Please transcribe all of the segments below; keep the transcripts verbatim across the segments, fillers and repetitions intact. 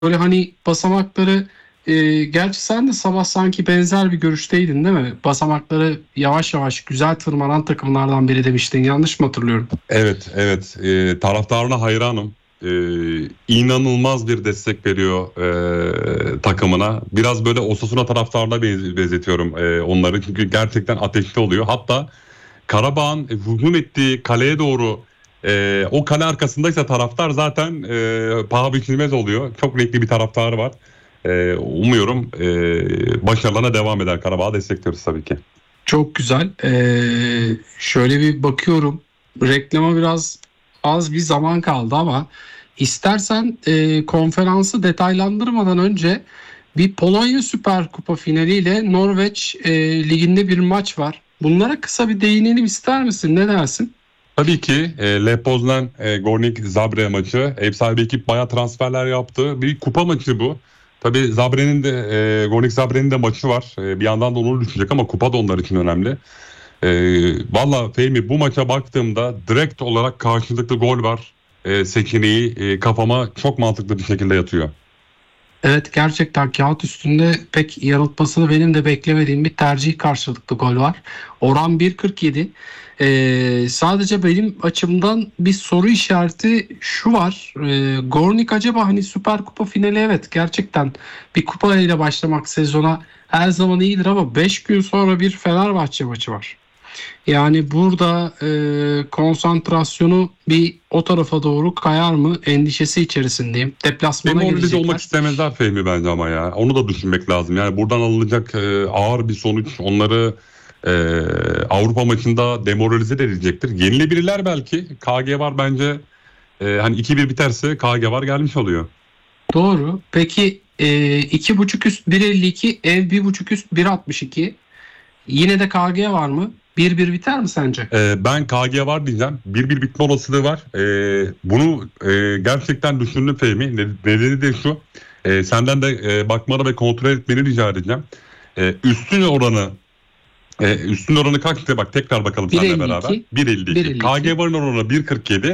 Böyle hani basamakları e, gerçi sen de sabah sanki benzer bir görüşteydin değil mi? Basamakları yavaş yavaş güzel tırmanan takımlardan biri demiştin. Yanlış mı hatırlıyorum? Evet, evet. Ee, taraftarına hayranım. Ee, inanılmaz bir destek veriyor ee, takımına. Biraz böyle Osasuna taraftarına benz- benzetiyorum ee, onları. Çünkü gerçekten ateşli oluyor. Hatta Karabağ'ın hücum ettiği kaleye doğru ee, o kale arkasındaysa taraftar zaten ee, paha biçilmez oluyor. Çok renkli bir taraftarı var. Ee, umuyorum ee, başarılarına devam eder. Karabağ'ı destekliyoruz tabii ki. Çok güzel. Ee, şöyle bir bakıyorum. Reklama biraz az bir zaman kaldı ama istersen e, konferansı detaylandırmadan önce bir Polonya Süper Kupa finaliyle Norveç e, liginde bir maç var. Bunlara kısa bir değinelim ister misin? Ne dersin? Tabii ki e, Lech Poznan e, Gornik Zabre maçı. Ev sahibi ekip bayağı transferler yaptı. Bir kupa maçı bu. Tabii Zabre'nin de e, Gornik Zabre'nin de maçı var. E, bir yandan da onu düşünecek ama kupa da onlar için önemli. E, Valla Fehmi, bu maça baktığımda direkt olarak karşılıklı gol var e, seçeneği e, kafama çok mantıklı bir şekilde yatıyor. Evet, gerçekten kağıt üstünde pek yanıltmasını benim de beklemediğim bir tercih karşılıklı gol var. Oran bir kırk yedi. Ee, sadece benim açımdan bir soru işareti şu var. Ee, Gornik acaba hani Süper Kupa finali, evet gerçekten bir kupa ile başlamak sezona her zaman iyidir ama beş gün sonra bir Fenerbahçe maçı var. Yani burada e, konsantrasyonu bir o tarafa doğru kayar mı endişesi içerisindeyim. Deplasmana Demoralize olmak gelecekler. istemezler Fehmi bence ama ya. Onu da düşünmek lazım. Yani buradan alınacak e, ağır bir sonuç onları e, Avrupa maçında demoralize de edecektir. Yenilebilirler belki. K G var bence. E, hani iki bir biterse K G var gelmiş oluyor. Doğru. Peki e, iki buçuk üst bir elli iki, ev bir buçuk üst bir altmış iki. Yine de K G var mı? Bir bir biter mi sence? E, ben K G var diyeceğim. bir bir bitme olasılığı var. E, bunu e, gerçekten düşündüm Fehmi. Ne- Nedeni de şu. E, senden de e, bakmanı ve kontrol etmeni rica edeceğim. E, üstün oranı E, üstün oranı kaçtı? Bak tekrar bakalım seninle beraber. bir elli iki. bir elli iki. bir elli iki. K G varın oranı bir kırk yedi.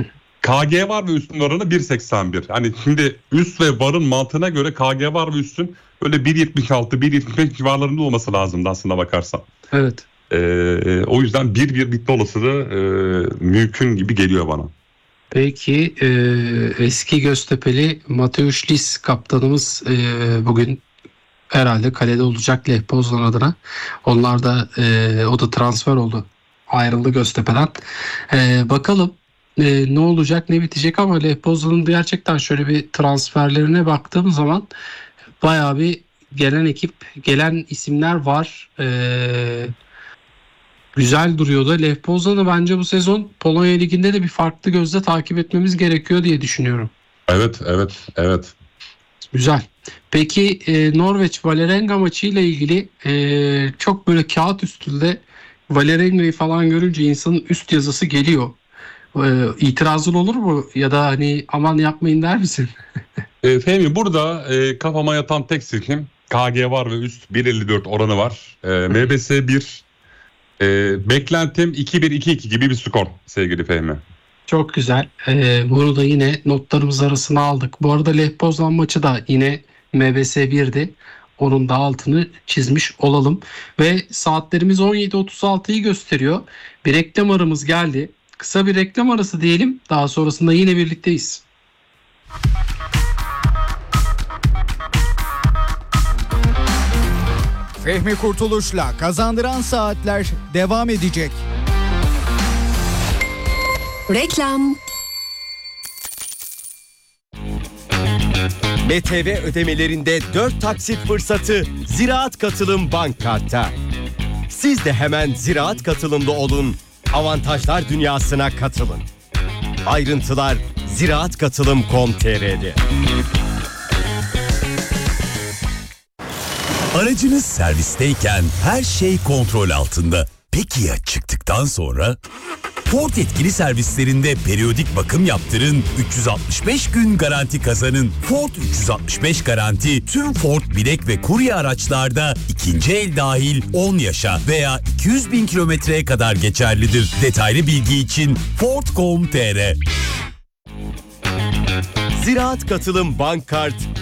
K G var ve üstün oranı bir seksen bir. Hani şimdi üst ve varın mantığına göre K G var ve üstün böyle bir yetmiş altı bir yetmiş beş civarlarında olması lazımdı aslında bakarsan. Evet. E, o yüzden bir bir bitme olasılığı e, mümkün gibi geliyor bana. Peki e, eski Göztepe'li Mateusz Lis kaptanımız e, bugün herhalde kalede olacak Lech Poznan adına. Onlar da e, o da transfer oldu. Ayrıldı Göztepe'den. E, bakalım e, ne olacak ne bitecek ama Lech Poznan'ın gerçekten şöyle bir transferlerine baktığım zaman bayağı bir gelen ekip, gelen isimler var. E, güzel duruyor da Lech Poznan'ı bence bu sezon Polonya Ligi'nde de bir farklı gözle takip etmemiz gerekiyor diye düşünüyorum. Evet, evet, evet. Güzel. Peki e, Norveç Vålerenga maçı ile ilgili e, çok böyle kağıt üstünde Vålerenga'yı falan görünce insanın üst yazısı geliyor. E, itirazın olur mu? Ya da hani aman yapmayın der misin? E, Fehmi, burada e, kafama yatan tek seçim K G var ve üst bir elli dört oranı var. E, M B S bir. E, beklentim iki bir iki iki gibi bir skor sevgili Fehmi. Çok güzel. E, bunu da yine notlarımız arasına aldık. Bu arada Lech Poznan maçı da yine M B S birdi. Onun da altını çizmiş olalım. Ve saatlerimiz on yedi otuz altıyı gösteriyor. Bir reklam aramız geldi. Kısa bir reklam arası diyelim. Daha sonrasında yine birlikteyiz. Fehmi Kurtuluş'la Kazandıran Saatler devam edecek. Reklam. B T V ödemelerinde dört taksit fırsatı Ziraat Katılım Bank Kart'ta. Siz de hemen Ziraat Katılım'da olun, avantajlar dünyasına katılın. Ayrıntılar ziraatkatılım nokta com nokta t r'de. Aracınız servisteyken her şey kontrol altında. Peki ya çıktıktan sonra? Ford yetkili servislerinde periyodik bakım yaptırın, üç yüz altmış beş gün garanti kazanın. Ford üç yüz altmış beş garanti tüm Ford bilek ve kurye araçlarda ikinci el dahil on yaşa veya iki yüz bin kilometreye kadar geçerlidir. Detaylı bilgi için ford nokta com nokta t r. Ziraat Katılım Bank Kart